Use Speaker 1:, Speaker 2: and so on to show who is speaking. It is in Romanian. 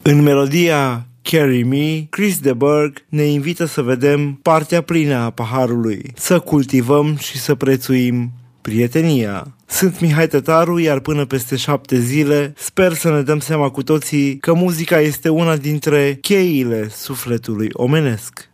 Speaker 1: În melodia Carry Me, Chris de Burgh ne invită să vedem partea plină a paharului, să cultivăm și să prețuim prietenia. Sunt Mihai Tătaru, iar până peste 7 zile sper să ne dăm seama cu toții că muzica este una dintre cheile sufletului omenesc.